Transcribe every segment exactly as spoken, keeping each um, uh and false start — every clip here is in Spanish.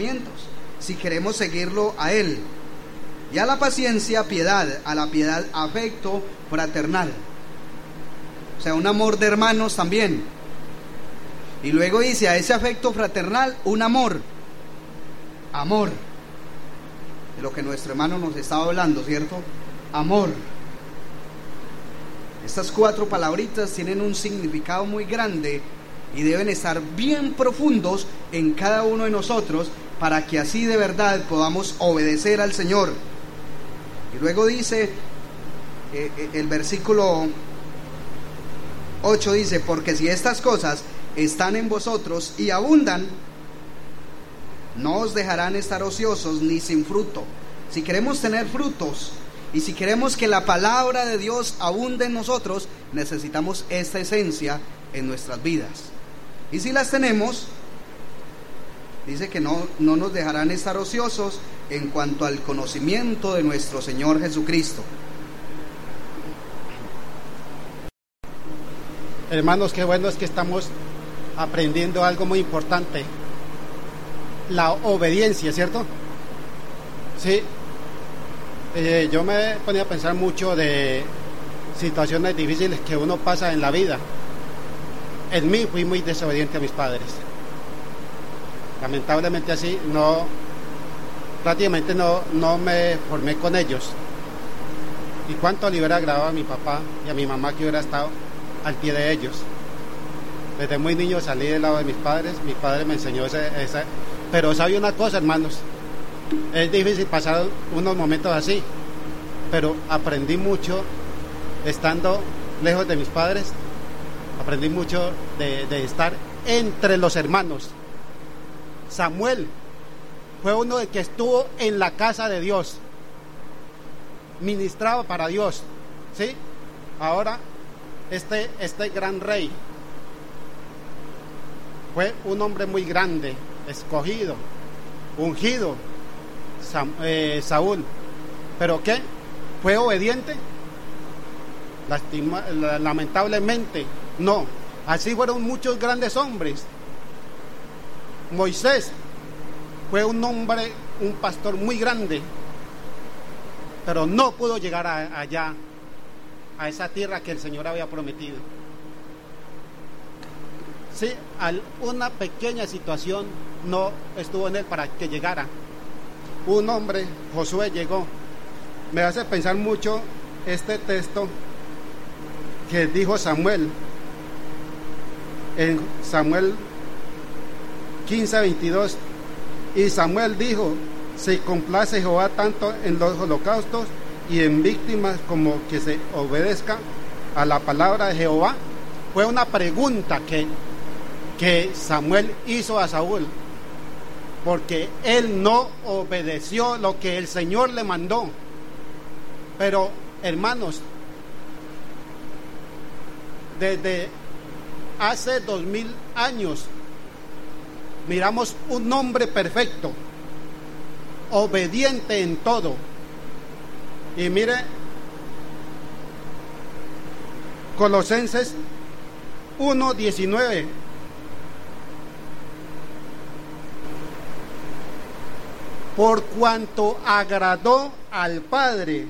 si queremos seguirlo a Él. Y a la paciencia, piedad, a la piedad, afecto fraternal, o sea, un amor de hermanos también. Y luego dice, a ese afecto fraternal, un amor, amor, de lo que nuestro hermano nos estaba hablando, ¿cierto? Amor. Estas cuatro palabritas tienen un significado muy grande y deben estar bien profundos en cada uno de nosotros, para que así de verdad podamos obedecer al Señor. Y luego dice, eh, el versículo ocho dice, porque si estas cosas están en vosotros y abundan, no os dejarán estar ociosos ni sin fruto. Si queremos tener frutos y si queremos que la palabra de Dios abunde en nosotros, necesitamos esta esencia en nuestras vidas. Y si las tenemos, dice que no, no nos dejarán estar ociosos en cuanto al conocimiento de nuestro Señor Jesucristo. Hermanos, qué bueno es que estamos aprendiendo algo muy importante, la obediencia, ¿cierto? Sí, eh, yo me ponía a pensar mucho de situaciones difíciles que uno pasa en la vida. En mí fui muy desobediente a mis padres, lamentablemente así, no, prácticamente no, no me formé con ellos. Y cuánto le hubiera agradado a mi papá y a mi mamá que hubiera estado al pie de ellos. Desde muy niño salí del lado de mis padres, mi padre me enseñó ese, ese, pero sabe una cosa, hermanos, es difícil pasar unos momentos así, pero aprendí mucho estando lejos de mis padres, aprendí mucho de, de estar entre los hermanos. Samuel fue uno de que estuvo en la casa de Dios, ministraba para Dios, ¿sí? Ahora este, este gran rey fue un hombre muy grande, escogido, ungido, Sam, eh, Saúl, pero ¿qué? ¿Fue obediente? Lastima, lamentablemente no. Así fueron muchos grandes hombres. Moisés fue un hombre, un pastor muy grande, pero no pudo llegar a, allá, a esa tierra que el Señor había prometido. Sí, una pequeña situación no estuvo en él para que llegara. Un hombre, Josué, llegó. Me hace pensar mucho este texto que dijo Samuel en Samuel quince veintidós. Y Samuel dijo: se complace Jehová tanto en los holocaustos y en víctimas como que se obedezca a la palabra de Jehová. Fue una pregunta que, que Samuel hizo a Saúl, porque él no obedeció lo que el Señor le mandó. Pero, hermanos, desde hace dos mil años miramos un hombre perfecto, obediente en todo. Y mire, Colosenses uno diecinueve. Por cuanto agradó al Padre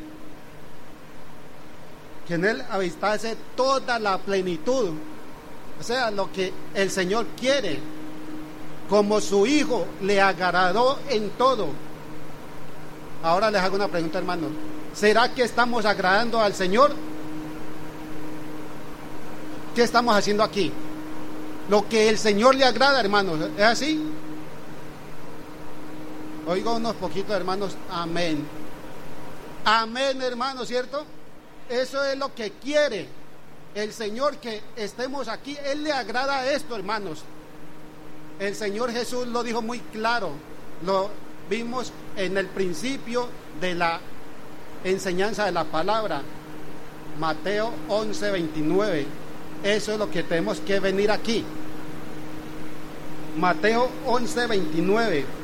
que en él habitase toda la plenitud, o sea, lo que el Señor quiere, como su Hijo le agradó en todo. Ahora les hago una pregunta, hermanos: ¿será que estamos agradando al Señor? ¿Qué estamos haciendo aquí? Lo que el Señor le agrada, hermanos, ¿es así? Oigo unos poquitos, hermanos, amén. Amén, hermanos, ¿cierto? Eso es lo que quiere el Señor, que estemos aquí. Él le agrada esto, hermanos. El Señor Jesús lo dijo muy claro, lo vimos en el principio de la enseñanza de la palabra, Mateo once veintinueve. Eso es lo que tenemos que venir aquí. Mateo once veintinueve.